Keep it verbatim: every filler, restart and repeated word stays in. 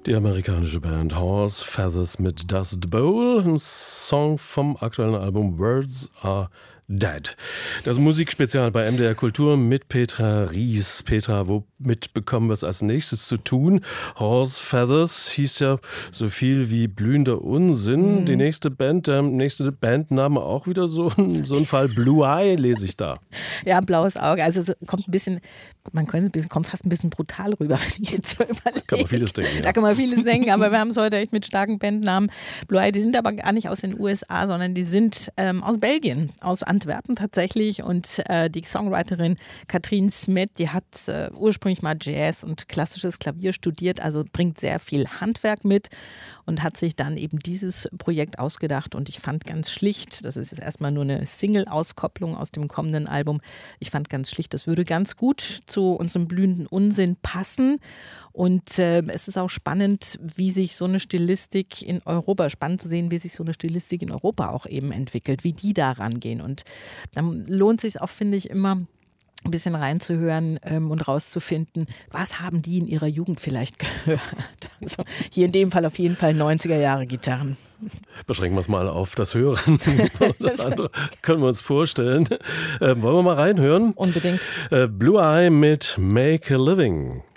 Die amerikanische Band Horse Feathers mit Dust Bowl, ein Song vom aktuellen Album Words Are Dead. Das Musikspezial bei M D R Kultur mit Petra Ries. Petra, womit bekommen wir es als nächstes zu tun? Horse Feathers hieß ja so viel wie blühender Unsinn. Mhm. Die nächste Band, der nächste Bandname auch wieder so, so ein Fall. Blue Eye lese ich da. Ja, blaues Auge. Also so kommt ein bisschen, man könnte ein bisschen, kommt fast ein bisschen brutal rüber, wenn ich jetzt so überlege. Kann man vieles denken. Ja. Da kann man vieles denken, aber wir haben es heute echt mit starken Bandnamen. Blue Eye, die sind aber gar nicht aus den U S A, sondern die sind ähm, aus Belgien, aus Antwerpen tatsächlich. Und äh, die Songwriterin Katrin Smit, die hat äh, ursprünglich mal Jazz und klassisches Klavier studiert, also bringt sehr viel Handwerk mit und hat sich dann eben dieses Projekt ausgedacht. Und ich fand ganz schlicht, das ist jetzt erstmal nur eine Single-Auskopplung aus dem kommenden Album, ich fand ganz schlicht, das würde ganz gut zu unserem blühenden Unsinn passen. Und äh, es ist auch spannend, wie sich so eine Stilistik in Europa, spannend zu sehen, wie sich so eine Stilistik in Europa auch eben entwickelt, wie die da rangehen. Und dann lohnt sich auch, finde ich, immer ein bisschen reinzuhören ähm, und rauszufinden, was haben die in ihrer Jugend vielleicht gehört. Also hier in dem Fall auf jeden Fall neunziger Jahre Gitarren. Beschränken wir es mal auf das Hören. Das andere können wir uns vorstellen. Äh, wollen wir mal reinhören? Unbedingt. Äh, Blue Eye mit Make a Living.